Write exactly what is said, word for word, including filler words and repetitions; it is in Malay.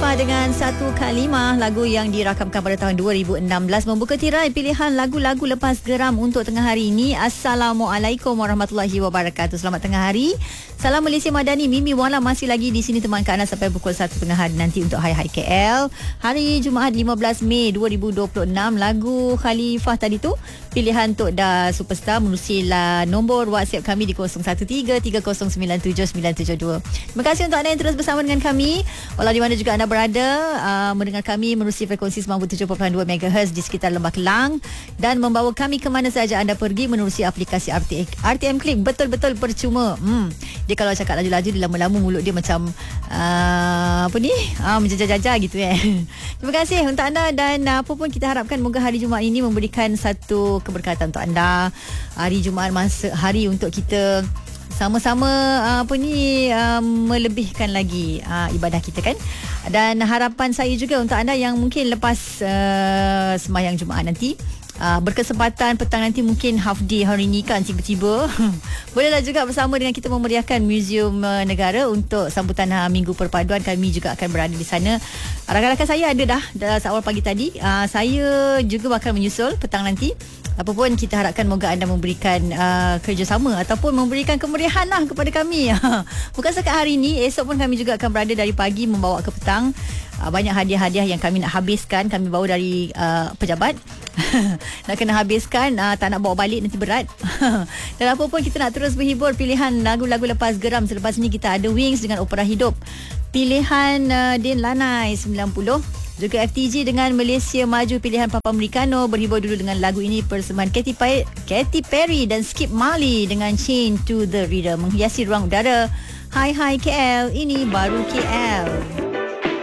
Fah dengan Satu Kalimah, lagu yang dirakamkan pada tahun dua ribu enam belas, membuka tirai pilihan lagu-lagu lepas geram untuk tengah hari ini. Assalamualaikum warahmatullahi wabarakatuh. Selamat tengah hari. Salam Malaysia Madani. Mimi Wala masih lagi di sini temankan anda sampai pukul satu tengah hari nanti untuk Hai Hai K L. Hari Jumaat lima belas Mei dua ribu dua puluh enam. Lagu Khalifah tadi tu pilihan Tok Da Superstar. Menerusilah nombor WhatsApp kami di kosong satu tiga tiga kosong sembilan tujuh sembilan tujuh dua. Terima kasih untuk anda yang terus bersama dengan kami. Walau di mana juga anda berada, uh, mendengar kami menerusi frekuensi sembilan puluh tujuh perpuluhan dua megahertz di sekitar Lembah Kelang dan membawa kami ke mana saja anda pergi menerusi aplikasi R T, R T M Click. Betul-betul percuma. Hmm. Dia kalau cakap laju-laju, dia lama-lama mulut dia macam uh, apa ni? Uh, menjajah-jajah gitu eh. Terima kasih untuk anda dan uh, apa pun kita harapkan moga hari Jumaat ini memberikan satu keberkatan untuk anda. Hari Jumaat masa hari untuk kita sama-sama uh, apa ni uh, melebihkan lagi uh, ibadah kita kan. Dan harapan saya juga untuk anda yang mungkin lepas uh, sembahyang Jumaat nanti Uh, berkesempatan petang nanti mungkin half day hari ni kan tiba-tiba bolehlah juga bersama dengan kita memeriahkan Museum uh, Negara untuk sambutan uh, Minggu Perpaduan. Kami juga akan berada di sana. Rakan-rakan saya ada dah, dah awal pagi tadi. uh, Saya juga bakal menyusul petang nanti. Apa pun kita harapkan moga anda memberikan uh, kerjasama ataupun memberikan kemeriahan lah kepada kami. Bukan sekat hari ini, esok pun kami juga akan berada dari pagi membawa ke petang. uh, Banyak hadiah-hadiah yang kami nak habiskan. Kami bawa dari uh, pejabat. Nak kena habiskan, uh, tak nak bawa balik nanti berat. Dan apa pun kita nak terus berhibur pilihan lagu-lagu lepas geram. Selepas ni kita ada Wings dengan Opera Hidup. Pilihan uh, Din Lanai sembilan puluh. Juga F T G dengan Malaysia Maju, pilihan Papa Americano. Berhibur dulu dengan lagu ini persembahan Katy Perry, Katy Perry dan Skip Marley dengan Chain to the Rhythm menghiasi ruang udara. Hai Hai K L, ini baru K L.